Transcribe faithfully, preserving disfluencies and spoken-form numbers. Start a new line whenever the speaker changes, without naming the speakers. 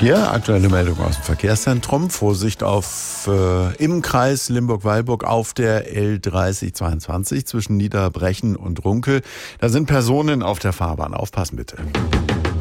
vier, aktuelle Meldung aus dem Verkehrszentrum. Vorsicht auf äh, im Kreis Limburg-Weilburg auf der L dreißig zweiundzwanzig zwischen Niederbrechen und Runkel. Da sind Personen auf der Fahrbahn. Aufpassen bitte.